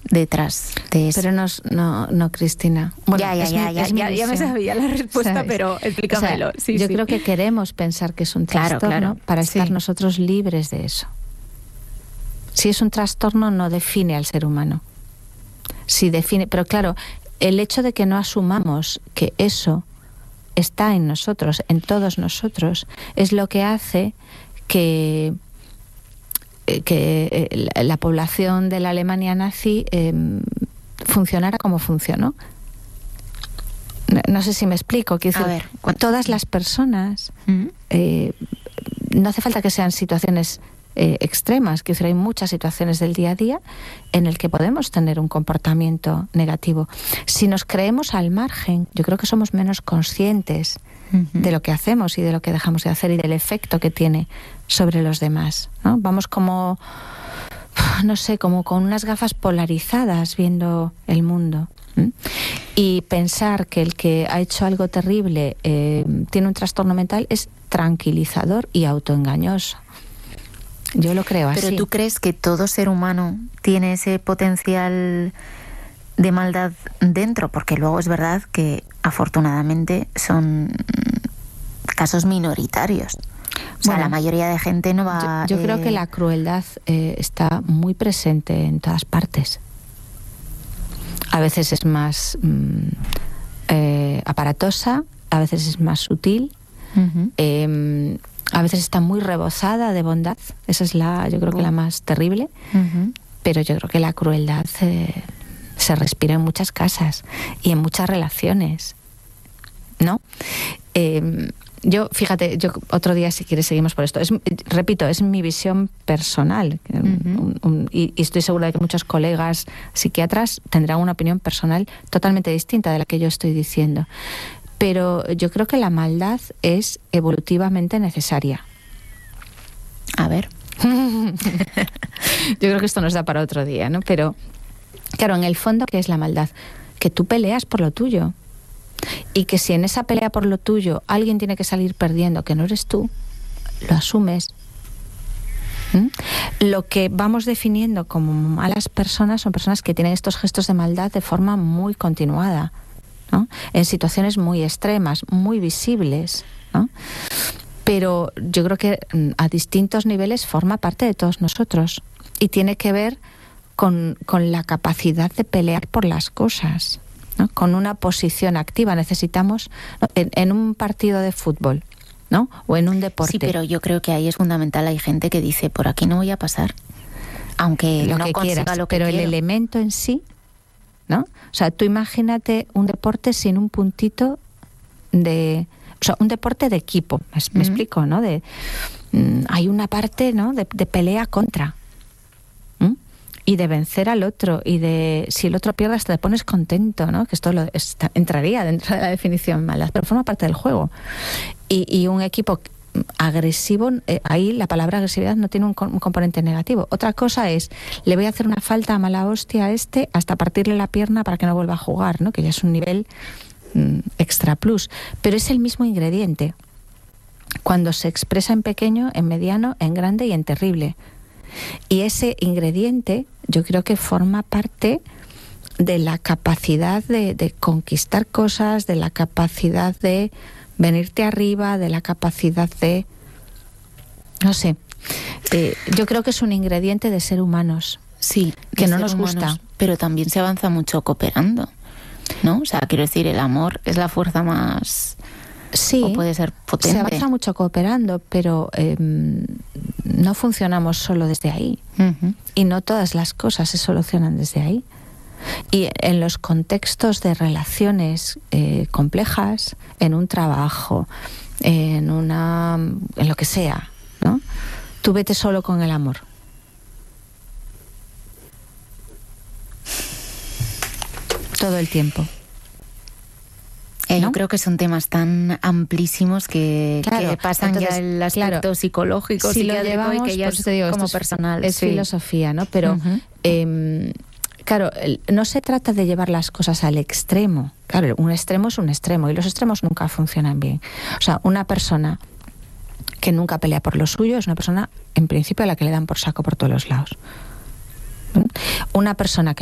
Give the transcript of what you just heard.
detrás de eso. Pero no, Cristina. Bueno, ya me sabía la respuesta, ¿sabes? Pero explícamelo. O sea, yo creo que queremos pensar que es un trastorno para estar nosotros libres de eso. Si es un trastorno, no define al ser humano. Si define, pero claro, el hecho de que no asumamos que eso está en nosotros, en todos nosotros, es lo que hace que la población de la Alemania nazi funcionara como funcionó. No sé si me explico. Quiero decir, todas las personas, no hace falta que sean situaciones extremas, quiero decir, hay muchas situaciones del día a día en el que podemos tener un comportamiento negativo. Si nos creemos al margen, yo creo que somos menos conscientes de lo que hacemos y de lo que dejamos de hacer y del efecto que tiene sobre los demás, ¿no? Vamos como, no sé, como con unas gafas polarizadas viendo el mundo. Y pensar que el que ha hecho algo terrible tiene un trastorno mental es tranquilizador y autoengañoso. Yo lo creo así. ¿Pero tú crees que todo ser humano tiene ese potencial de maldad dentro? Porque luego es verdad que afortunadamente son casos minoritarios. O sea, la mayoría de gente no va... Yo creo que la crueldad está muy presente en todas partes. A veces es más aparatosa, a veces es más sutil, a veces está muy rebosada de bondad. Esa es yo creo que la más terrible. Pero yo creo que la crueldad se respira en muchas casas y en muchas relaciones, ¿no? Yo, fíjate, otro día, si quieres, seguimos por esto. Repito, es mi visión personal. Y estoy segura de que muchos colegas psiquiatras tendrán una opinión personal totalmente distinta de la que yo estoy diciendo. Pero yo creo que la maldad es evolutivamente necesaria. A ver. Yo creo que esto nos da para otro día, ¿no? Pero, claro, en el fondo, ¿qué es la maldad? Que tú peleas por lo tuyo. Y que si en esa pelea por lo tuyo alguien tiene que salir perdiendo, que no eres tú, lo asumes. Lo que vamos definiendo como malas personas son personas que tienen estos gestos de maldad de forma muy continuada, ¿no? En situaciones muy extremas, muy visibles, ¿no? Pero yo creo que a distintos niveles forma parte de todos nosotros y tiene que ver con la capacidad de pelear por las cosas, ¿no? Con una posición activa. Necesitamos, ¿no? En un partido de fútbol, ¿no? O en un deporte. Sí, pero yo creo que ahí es fundamental. Hay gente que dice, por aquí no voy a pasar, aunque lo no que consiga quieras, lo que pero quiero. el elemento en sí, ¿no? O sea, tú imagínate un deporte sin un puntito de... O sea, un deporte de equipo, me explico, ¿no? Hay una parte, ¿no? de pelea contra. Y de vencer al otro, y de si el otro pierde hasta te pones contento, ¿no? Que esto entraría dentro de la definición mala, pero forma parte del juego. Y un equipo agresivo, ahí la palabra agresividad no tiene un componente negativo. Otra cosa es, le voy a hacer una falta a mala hostia a hasta partirle la pierna para que no vuelva a jugar, ¿no? Que ya es un nivel extra plus. Pero es el mismo ingrediente cuando se expresa en pequeño, en mediano, en grande y en terrible. Y ese ingrediente yo creo que forma parte de la capacidad de conquistar cosas, de la capacidad de venirte arriba, de la capacidad de... No sé, yo creo que es un ingrediente de ser humanos. Sí, que no nos gusta. Pero también se avanza mucho cooperando, ¿no? O sea, quiero decir, el amor es la fuerza más... Sí, o puede ser potente. Se avanza mucho cooperando, pero no funcionamos solo desde ahí. Y no todas las cosas se solucionan desde ahí. Y en los contextos de relaciones complejas, en un trabajo, en lo que sea, ¿no? Tú vete solo con el amor. Todo el tiempo. ¿No? Yo creo que son temas tan amplísimos que pasan entonces, ya el aspecto psicológico, si lo llevamos, que ya pues te digo, como personal. Es filosofía, ¿no? Pero, claro, no se trata de llevar las cosas al extremo. Claro, un extremo es un extremo y los extremos nunca funcionan bien. O sea, una persona que nunca pelea por lo suyo es una persona, en principio, a la que le dan por saco por todos los lados. Una persona que